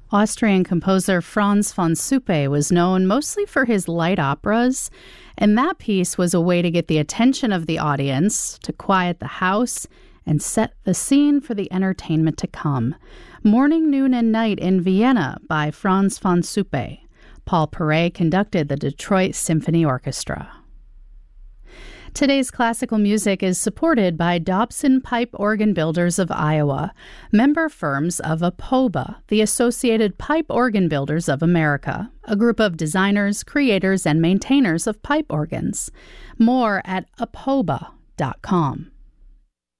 Austrian composer Franz von Suppe was known mostly for his light operas, and that piece was a way to get the attention of the audience, to quiet the house, and set the scene for the entertainment to come. Morning, Noon, and Night in Vienna by Franz von Suppe. Paul Perret conducted the Detroit Symphony Orchestra. Today's classical music is supported by Dobson Pipe Organ Builders of Iowa, member firms of APOBA, the Associated Pipe Organ Builders of America, a group of designers, creators, and maintainers of pipe organs. More at apoba.com.